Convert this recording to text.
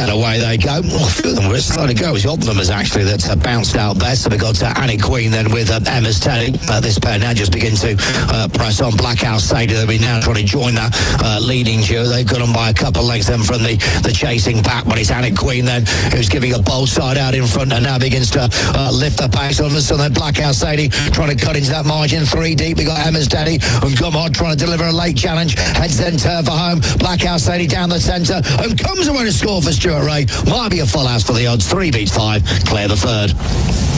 And away they go. A few of them were slow to go. It was Optimus actually that bounced out best. So we got Annie Queen then with Emma's Teddy. This pair now just begin to press on. Black House Sadie, they'll be now trying to join that leading duo. They've got them by a couple of lengths then from the chasing pack, but it's Annie Queen then who's giving a bold side out in front and now begins to lift the pace on us. So then Black House Sadie trying to cut into that margin. 3 deep. We got Emma's Teddy and Gumhod trying to deliver a late challenge. Heads then turn for home. Black House Sadie down the centre and comes away to score for Stuart Ray. Might be a full house for the odds. 3 beats 5. Clear the third.